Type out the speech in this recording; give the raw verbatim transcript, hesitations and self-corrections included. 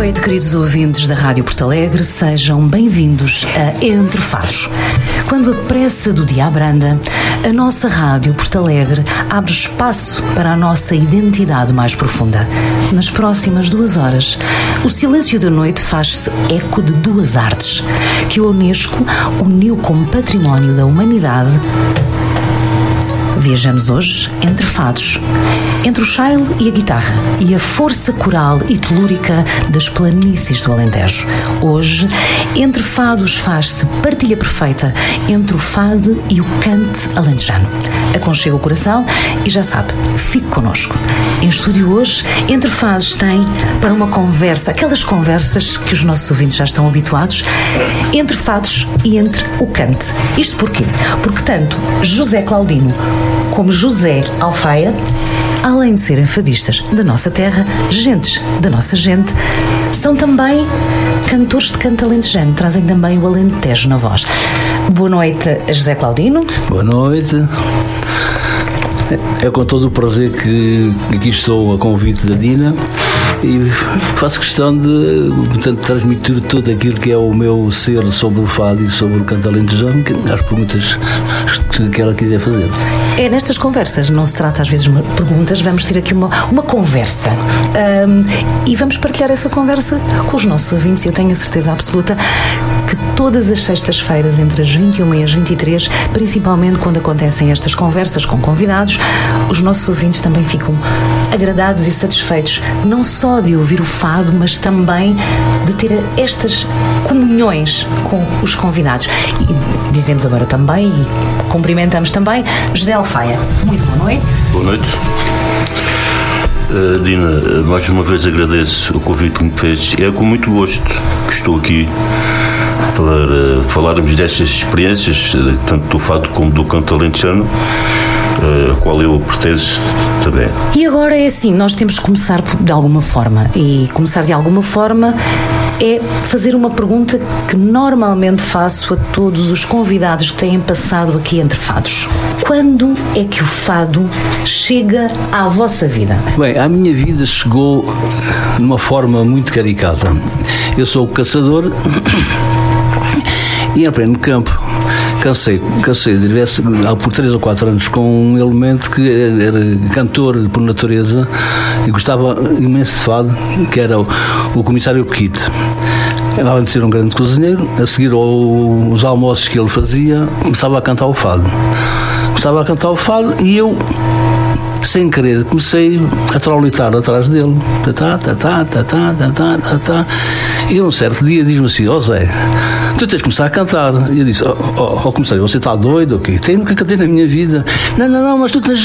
noite, queridos ouvintes da Rádio Porto Alegre, sejam bem-vindos a Entre Fados. Quando a pressa do dia abranda, a nossa Rádio Porto Alegre abre espaço para a nossa identidade mais profunda. Nas próximas duas horas, o silêncio da noite faz-se eco de duas artes que a Unesco uniu como património da humanidade. Viajamos hoje entre fados, entre o chile e a guitarra e a força coral e telúrica das planícies do Alentejo. Hoje, entre fados faz-se partilha perfeita entre o fado e o cante alentejano. Aconchega o coração e já sabe, fique connosco. Em estúdio hoje, Entre Fados tem para uma conversa, aquelas conversas que os nossos ouvintes já estão habituados, entre fados e entre o cante. Isto porquê? Porque tanto José Claudino como José Alfaia, além de serem fadistas da nossa terra, gentes da nossa gente, são também cantores de canto alentejano, trazem também o Alentejo na voz. Boa noite, José Claudino. Boa noite. É com todo o prazer que aqui estou a convite da Dina e faço questão de, portanto, transmitir tudo aquilo que é o meu ser sobre o fado e sobre o canto alentejano, as perguntas que ela quiser fazer. É, nestas conversas, não se trata às vezes de perguntas, vamos ter aqui uma, uma conversa um, e vamos partilhar essa conversa com os nossos ouvintes. Eu tenho a certeza absoluta que todas as sextas-feiras, entre as vinte e uma e as vinte e três, principalmente quando acontecem estas conversas com convidados, os nossos ouvintes também ficam agradados e satisfeitos, não só de ouvir o fado, mas também de ter estas comunhões com os convidados. E dizemos agora também, e cumprimentamos também, José Alfaia. Muito boa noite. Boa noite. Uh, Dina, mais uma vez agradeço o convite que me fez. É com muito gosto que estou aqui para falarmos destas experiências, tanto do fado como do canto alentejano, a qual eu pertenço também. E agora é assim, nós temos que começar de alguma forma, e começar de alguma forma é fazer uma pergunta que normalmente faço a todos os convidados que têm passado aqui entre fados. Quando é que o fado chega à vossa vida? Bem, a minha vida chegou de uma forma muito caricata. Eu sou caçador e aprendo no campo. Cansei, cansei de ver por três ou quatro anos com um elemento que era cantor por natureza e gostava imenso de fado, que era o, o comissário Pequite. Além de ser um grande cozinheiro, a seguir aos almoços que ele fazia, começava a cantar o fado. Começava a cantar o fado e eu, sem querer, comecei a traulitar atrás dele. Tá, tá, tá, tá, tá, tá, tá, tá, tá. E um certo dia diz-me assim: ó oh, Zé, tu tens de começar a cantar. E eu disse: ó oh, oh, oh, comissário, você está doido? Okay? Tem nunca cantei na minha vida. Não, não, não, mas tu tens